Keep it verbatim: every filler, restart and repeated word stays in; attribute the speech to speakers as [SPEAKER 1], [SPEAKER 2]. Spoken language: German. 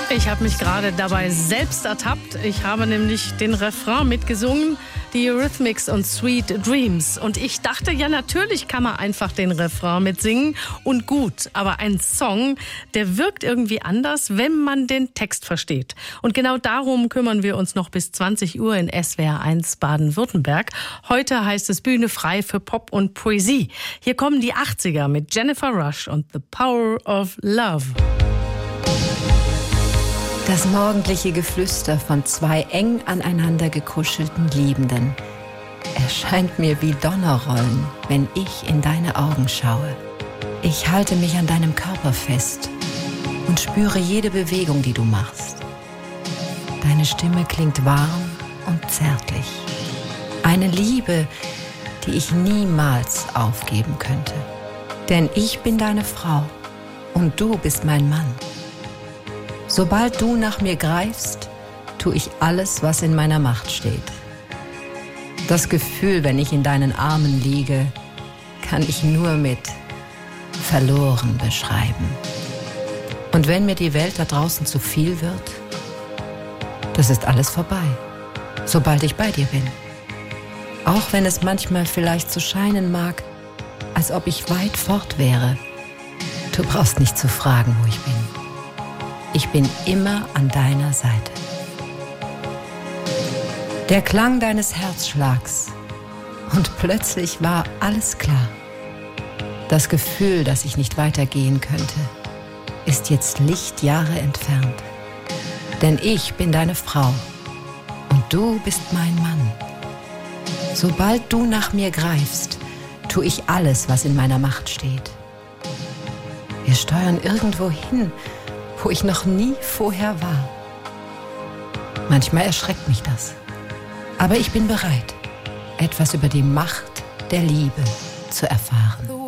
[SPEAKER 1] Ich habe mich gerade dabei selbst ertappt. Ich habe nämlich den Refrain mitgesungen, die Eurythmics und Sweet Dreams. Und ich dachte, ja, natürlich kann man einfach den Refrain mitsingen und gut. Aber ein Song, der wirkt irgendwie anders, wenn man den Text versteht. Und genau darum kümmern wir uns noch bis zwanzig Uhr in S W R eins Baden-Württemberg. Heute heißt es Bühne frei für Pop und Poesie. Hier kommen die achtziger mit Jennifer Rush und The Power of Love.
[SPEAKER 2] Das morgendliche Geflüster von zwei eng aneinander gekuschelten Liebenden erscheint mir wie Donnerrollen, wenn ich in deine Augen schaue. Ich halte mich an deinem Körper fest und spüre jede Bewegung, die du machst. Deine Stimme klingt warm und zärtlich. Eine Liebe, die ich niemals aufgeben könnte. Denn ich bin deine Frau und du bist mein Mann. Sobald du nach mir greifst, tue ich alles, was in meiner Macht steht. Das Gefühl, wenn ich in deinen Armen liege, kann ich nur mit verloren beschreiben. Und wenn mir die Welt da draußen zu viel wird, das ist alles vorbei, sobald ich bei dir bin. Auch wenn es manchmal vielleicht so scheinen mag, als ob ich weit fort wäre. Du brauchst nicht zu fragen, wo ich bin. Ich bin immer an deiner Seite. Der Klang deines Herzschlags und plötzlich war alles klar. Das Gefühl, dass ich nicht weitergehen könnte, ist jetzt Lichtjahre entfernt. Denn ich bin deine Frau und du bist mein Mann. Sobald du nach mir greifst, tue ich alles, was in meiner Macht steht. Wir steuern irgendwo hin, wo ich noch nie vorher war. Manchmal erschreckt mich das. Aber ich bin bereit, etwas über die Macht der Liebe zu erfahren.